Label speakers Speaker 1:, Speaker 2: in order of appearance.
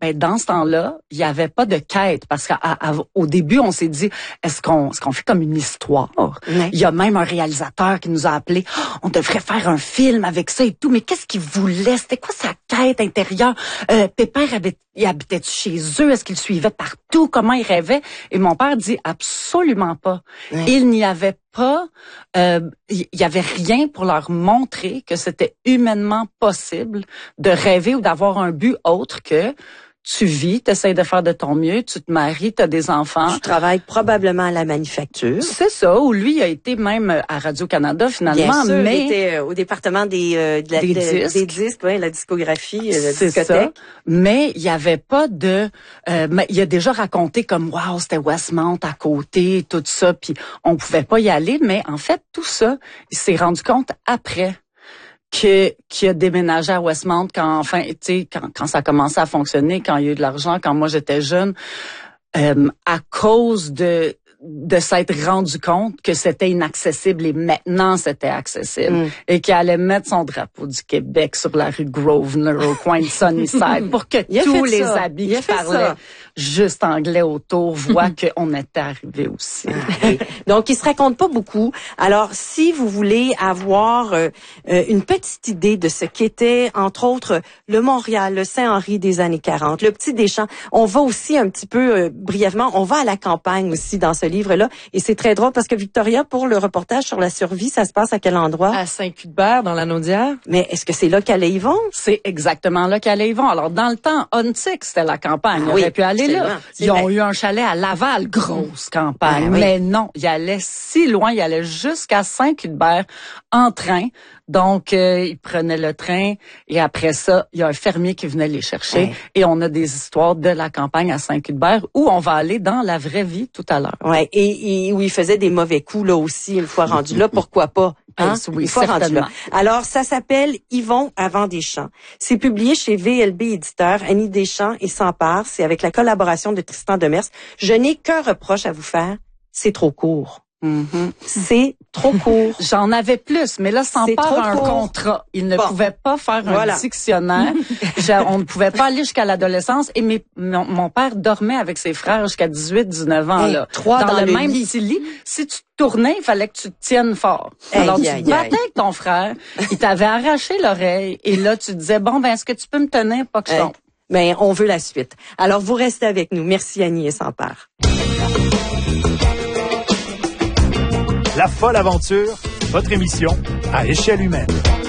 Speaker 1: Ben, dans ce temps-là, il y avait pas de quête parce qu'au début, on s'est dit, est-ce qu'on fait comme une histoire?
Speaker 2: Ouais.
Speaker 1: Il y a même un réalisateur qui nous a appelé, on devrait faire un film avec ça et tout, mais qu'est-ce qu'il voulait? C'était quoi sa quête intérieure? Pépère habitait-tu chez eux? Est-ce qu'il suivait partout? Comment il rêvait? Et mon père dit absolument pas.
Speaker 2: Ouais.
Speaker 1: Il n'y avait pas, il y avait rien pour leur montrer que c'était humainement possible de rêver ou d'avoir un but autre que tu vis, tu essaies de faire de ton mieux, tu te maries, tu as des enfants.
Speaker 2: Tu travailles probablement à la manufacture.
Speaker 1: C'est ça, ou lui a été même à Radio-Canada finalement,
Speaker 2: Bien sûr,
Speaker 1: mais
Speaker 2: il était au département des disques, ouais, la discographie, la
Speaker 1: c'est
Speaker 2: discothèque.
Speaker 1: ça. Mais il y avait pas de mais il a déjà raconté comme wow, c'était Westmount à côté, tout ça, puis on pouvait pas y aller, mais en fait tout ça, il s'est rendu compte après qui a déménagé à Westmount quand ça a commencé à fonctionner, quand il y a eu de l'argent, quand moi j'étais jeune, à cause de s'être rendu compte que c'était inaccessible et maintenant c'était accessible et qu'il allait mettre son drapeau du Québec sur la rue Grosvenor au coin de Sunnyside pour que tous les habits qui parlaient juste anglais autour voient qu'on était arrivé aussi.
Speaker 2: Donc, il se raconte pas beaucoup. Alors, si vous voulez avoir une petite idée de ce qu'était, entre autres, le Montréal, le Saint-Henri des années 40, le Petit Deschamps, on va aussi un petit peu, brièvement, on va à la campagne aussi dans ce livre-là. Et c'est très drôle parce que Victoria, pour le reportage sur la survie, ça se passe à quel endroit?
Speaker 3: À Saint-Cuthbert, dans la Naudière.
Speaker 2: Mais est-ce que c'est là qu'allait Yvon?
Speaker 1: C'est exactement là qu'allait Yvon. Alors, dans le temps, Huntsic, c'était la campagne. Il aurait pu aller là. Ils ont eu un chalet à Laval, grosse campagne. Mais non, il allait si loin, il allait jusqu'à Saint-Cuthbert en train. Donc, ils prenaient le train et après ça, il y a un fermier qui venait les chercher et on a des histoires de la campagne à Saint-Cuthbert où on va aller dans la vraie vie tout à l'heure.
Speaker 2: Ouais, et où il faisait des mauvais coups là aussi une fois rendu là, pourquoi pas? Hein?
Speaker 1: Oui,
Speaker 2: une fois rendu
Speaker 1: certainement.
Speaker 2: là. Alors, ça s'appelle Yvon avant Deschamps. C'est publié chez VLB Éditeur. Annie Deschamps et s'empare. C'est avec la collaboration de Tristan Demers. Je n'ai qu'un reproche à vous faire. C'est trop court. C'est trop court.
Speaker 1: J'en avais plus, mais là, sans part un contrat. Il ne pouvait pas faire un dictionnaire. On ne pouvait pas aller jusqu'à l'adolescence. Et mon père dormait avec ses frères jusqu'à 18, 19 ans. Là,
Speaker 2: trois
Speaker 1: dans le même petit lit. Si tu tournais, il fallait que tu te tiennes fort. Alors, tu te battais avec ton frère. Il t'avait arraché l'oreille. Et là, tu disais, bon, ben, est-ce que tu peux me tenir? Pas que je tombe.
Speaker 2: Ben, on veut la suite. Alors, vous restez avec nous. Merci, Annie et s'empare.
Speaker 4: La folle aventure, votre émission à échelle humaine.